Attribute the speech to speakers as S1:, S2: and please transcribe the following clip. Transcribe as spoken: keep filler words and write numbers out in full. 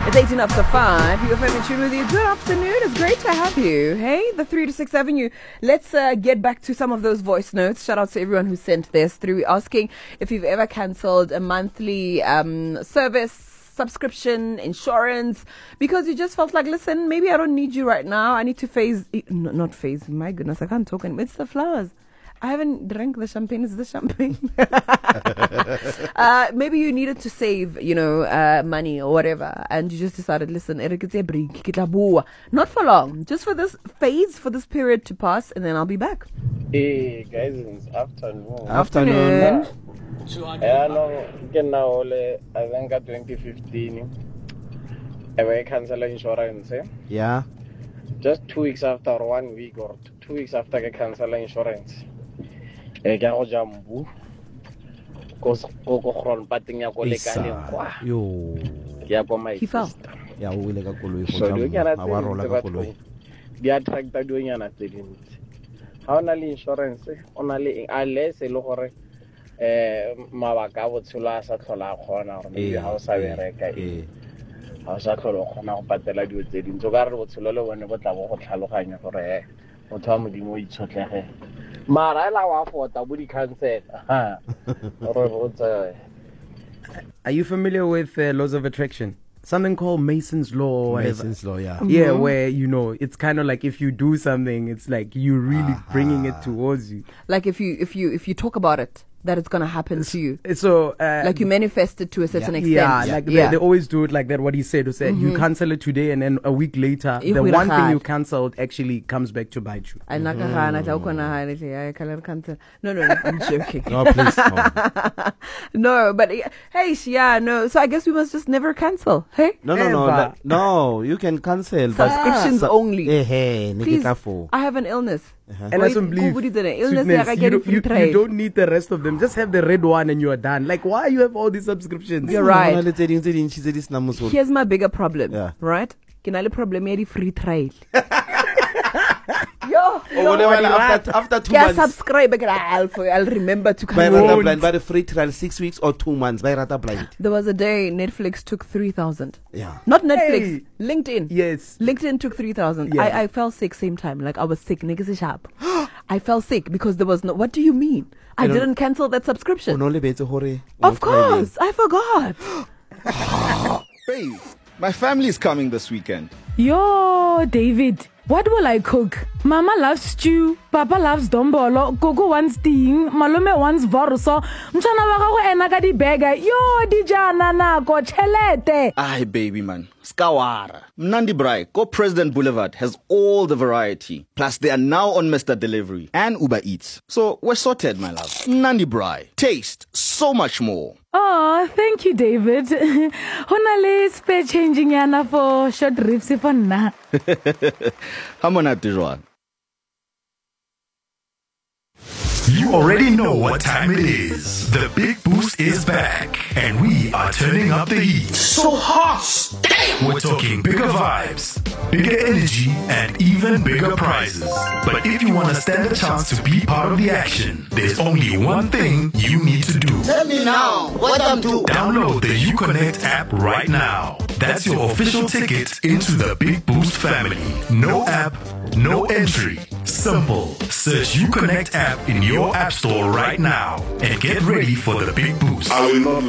S1: It's eighteen after five. You're in tune with you. Good afternoon. It's great to have you. Hey, the three to six Avenue. Let's uh, get back to some of those voice notes. Shout out to everyone who sent this through, asking if you've ever cancelled a monthly um, service, subscription, insurance, because you just felt like, listen, maybe I don't need you right now. I need to phase, no, not phase. My goodness, I can't talk anymore. It's the flowers. I haven't drank the champagne. It's the champagne. uh, maybe you needed to save, you know, uh, money or whatever, and you just decided, listen, Eric, it's a break. Not for long, just for this phase, for this period to pass, and then I'll be back.
S2: Hey guys, it's afternoon.
S1: Afternoon.
S2: Yeah, no, now I think at twenty fifteen, I cancel insurance. Eh?
S3: Yeah.
S2: Just two weeks after, one week or two weeks after I cancel insurance. I go jambu. Cause go go on patting ya kolekane.
S3: Yo.
S2: Yeah, go my.
S1: He fell.
S3: Yeah, we like a koloi.
S2: So you cannot say they are trying to do anything. How only insurance? Only unless you look for eh mabaka bo tshula sa tlhola khona gore maybe ha o sa bereka e ha o sa tlhola khona go patela dio tse dintsi o ka re bo tsholo le bone bo tla bo go tlhaloganya gore motho wa modimo o itshotlege mara ela wa fota bo di cancel ha re bo tsa.
S4: Are you familiar with uh, laws of attraction? Something called Mason's Law or whatever.
S3: Mason's Law, yeah.
S4: Yeah,
S1: Mm-hmm.
S4: where, you know, it's kind of like if you do something, it's like you're really
S3: Aha.
S4: bringing it towards you.
S1: Like if you if you if you talk about it, that it's gonna happen to you.
S4: So, uh,
S1: Like you manifest it to a certain extent.
S4: yeah, like
S1: yeah.
S4: They, they always do it like that. What he said was that you cancel it today, and then a week later,
S1: You
S4: the
S1: will
S4: one thing
S1: hide.
S4: you cancelled actually comes back to bite you.
S1: I nakagana tla ukona ha I cannot cancel. No, no, no, I'm joking.
S3: No, please. No,
S1: No, but uh, hey, yeah, no. So I guess we must just never cancel. Hey,
S3: no, no. no,
S4: Ever.
S3: that- no, you can cancel. but-
S1: subscriptions
S3: Sub-
S1: only.
S3: Eh, hey,
S1: Please,
S3: Nikita for.
S1: I have an illness.
S4: And
S1: Wait,
S4: I don't believe
S1: Kubu did an illness,
S4: sweetness,
S1: yeah, I
S4: you,
S1: get it
S4: don't,
S1: free
S4: you,
S1: trade.
S4: you don't need the rest of them. Just have the red one and you are done. Like, why you have all these subscriptions?
S1: You're right.
S3: Hona le tse ding tse ding, she said this number so-
S1: Here's my bigger problem,
S3: Yeah.
S1: right? Ke na le problem ya di free trial. Yo,
S3: Oh, whatever, after, after two
S1: yeah,
S3: months.
S1: subscribe. But I'll, I'll remember to
S3: By
S1: come
S3: rata
S1: on.
S3: blind, by the free trial, six weeks or two months. By rata blind.
S1: There was a day Netflix took three thousand.
S3: Yeah.
S1: Not Netflix,
S4: Hey.
S1: LinkedIn.
S4: Yes.
S1: LinkedIn took three thousand.
S4: Yeah.
S1: I, I fell sick same time. Like I was sick. Niggas is sharp. I fell sick because there was no. What do you mean? I,
S3: I don't-
S1: didn't cancel that subscription.
S3: Ono le betse hore,
S1: Of
S3: o try
S1: course, I forgot.
S5: Babe, my family is coming this weekend.
S6: Yo, David, what will I cook? Mama loves stew, Papa loves dombolo, Gogo wants ting, Malome wants vorso, Mchana waka go ena ka di burger. Yo, di jana nako chelete.
S5: Aye, baby man. Skawara. Mnandi Brai, Go President Boulevard has all the variety. Plus, they are now on Mister Delivery and Uber Eats. So, we're sorted, my love. Mnandi Brai. Taste so much more.
S6: Oh, thank you, David. Honale spare changing yana for short ribs for na.
S5: Hamona Tijuan.
S7: You already know what time it is. The Big Boost is back, and we are turning up the heat. So hot! Damn! We're talking bigger vibes, bigger energy, and even bigger prizes. But if you want to stand a chance to be part of the action, there's only one thing you need to do.
S8: Tell me now what I'm doing.
S7: Download the UConnect app right now. That's your official ticket into the Big Boost family. No app, no entry. Simple. Search UConnect app in your app store right now and get ready for the Big Boost.
S9: I will not